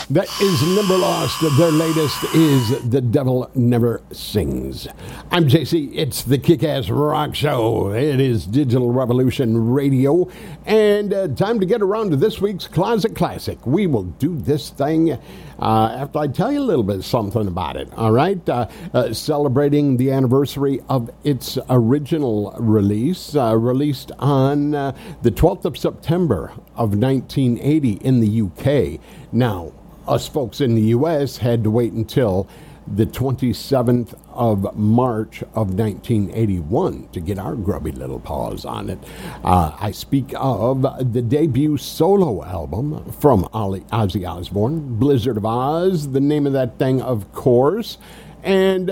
That is Number Lost. Their latest is The Devil Never Sings. I'm JC. It's the Kick-Ass Rock Show. It is Digital Revolution Radio. And time to get around to this week's Closet Classic. We will do this thing after I tell you a little bit something about it. All right? Celebrating the anniversary of its original release, released on the 12th of September of 1980 in the UK. Now, us folks in the U.S. had to wait until the 27th of March of 1981 to get our grubby little paws on it. I speak of the debut solo album from Ozzy Osbourne, Blizzard of Oz, the name of that thing, of course. And,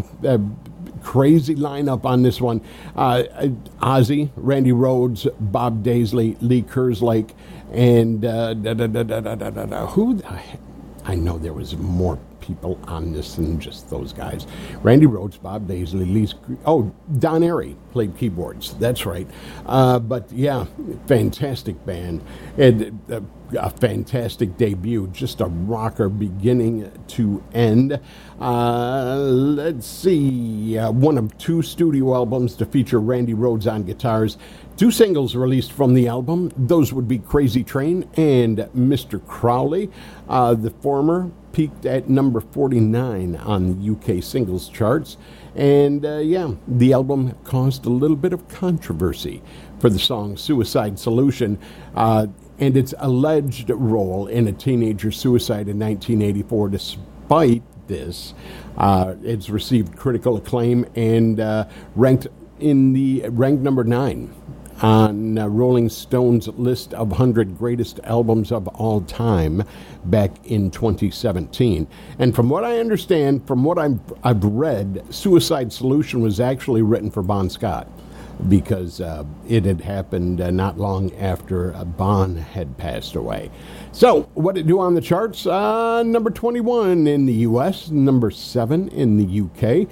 crazy lineup on this one. Ozzy, Randy Rhoads, Bob Daisley, Lee Kerslake, and who? I know there was more people on this than just those guys. Randy Rhoads, Bob Daisley, Don Airey played keyboards. That's right. But yeah, fantastic band. And a fantastic debut. Just a rocker beginning to end. Let's see. One of two studio albums to feature Randy Rhoads on guitars. Two singles released from the album. Those would be Crazy Train and Mr. Crowley. The former peaked at number 49 on the UK singles charts. And the album caused a little bit of controversy for the song Suicide Solution and its alleged role in a teenager's suicide in 1984. Despite this, it's received critical acclaim and ranked number 9 on Rolling Stone's list of 100 greatest albums of all time back in 2017. And from what I understand, from what I've read, Suicide Solution was actually written for Bon Scott because it had happened not long after Bon had passed away. So, what did it do on the charts? Number 21 in the U.S., number 7 in the U.K.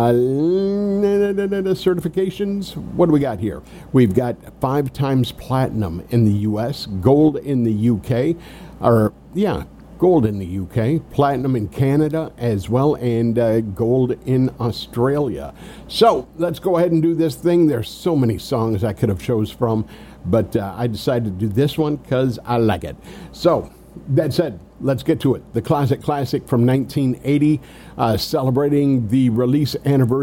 Certifications, what do we got here? We've got 5 times platinum in the U.S., gold in the U.K., gold in the U.K., platinum in Canada as well, and gold in Australia. So, let's go ahead and do this thing. There's so many songs I could have chose from, but I decided to do this one because I like it. So, that said, let's get to it. The Closet Classic from 1980, celebrating the release anniversary